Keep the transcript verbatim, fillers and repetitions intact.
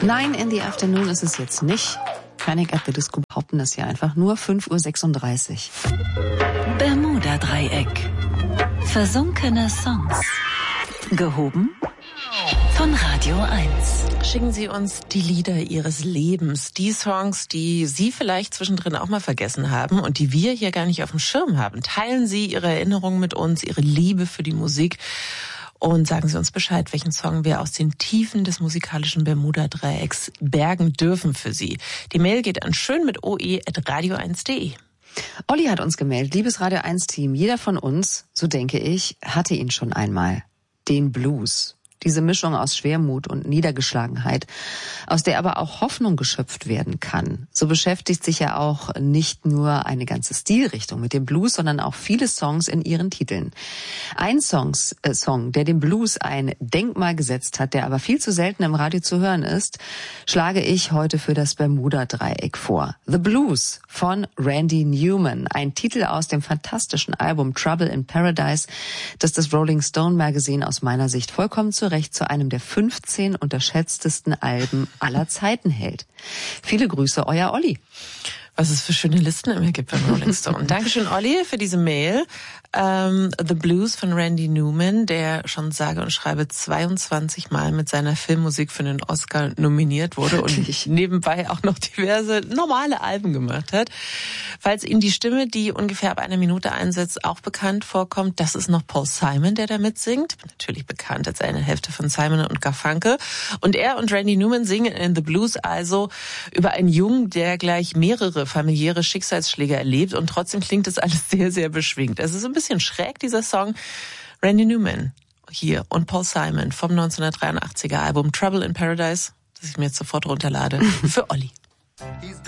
Nine in the Afternoon ist es jetzt nicht. Panic at the Disco behaupten das ja einfach. Nur fünf Uhr sechsunddreißig. Bermuda-Dreieck. Versunkene Songs. Gehoben von Radio eins. Schicken Sie uns die Lieder Ihres Lebens, die Songs, die Sie vielleicht zwischendrin auch mal vergessen haben und die wir hier gar nicht auf dem Schirm haben. Teilen Sie Ihre Erinnerungen mit uns, Ihre Liebe für die Musik und sagen Sie uns Bescheid, welchen Song wir aus den Tiefen des musikalischen Bermuda-Dreiecks bergen dürfen für Sie. Die Mail geht an schön mit oe at radio eins punkt de. Olli hat uns gemeldet, liebes Radio eins Team, jeder von uns, so denke ich, hatte ihn schon einmal. Den Blues. Diese Mischung aus Schwermut und Niedergeschlagenheit, aus der aber auch Hoffnung geschöpft werden kann. So beschäftigt sich ja auch nicht nur eine ganze Stilrichtung mit dem Blues, sondern auch viele Songs in ihren Titeln. Ein Songs, äh, Song, der dem Blues ein Denkmal gesetzt hat, der aber viel zu selten im Radio zu hören ist, schlage ich heute für das Bermuda-Dreieck vor. The Blues von Randy Newman, ein Titel aus dem fantastischen Album Trouble in Paradise, das das Rolling Stone Magazine aus meiner Sicht vollkommen zu Recht zu einem der fünfzehn unterschätztesten Alben aller Zeiten hält. Viele Grüße, euer Olli. Was es für schöne Listen immer gibt beim Rolling Stone. Dankeschön, Olli, für diese Mail. Ähm, The Blues von Randy Newman, der schon sage und schreibe zweiundzwanzig Mal mit seiner Filmmusik für einen Oscar nominiert wurde und nebenbei auch noch diverse normale Alben gemacht hat. Falls Ihnen die Stimme, die ungefähr ab einer Minute einsetzt, auch bekannt vorkommt, das ist noch Paul Simon, der da mitsingt. Natürlich bekannt als eine Hälfte von Simon und Garfunkel. Und er und Randy Newman singen in The Blues also über einen Jungen, der gleich mehrere familiäre Schicksalsschläge erlebt und trotzdem klingt das alles sehr, sehr beschwingt. Es ist ein bisschen schräg, dieser Song. Randy Newman hier und Paul Simon vom neunzehnhundertdreiundachtziger Album Trouble in Paradise, das ich mir jetzt sofort runterlade, für Olli.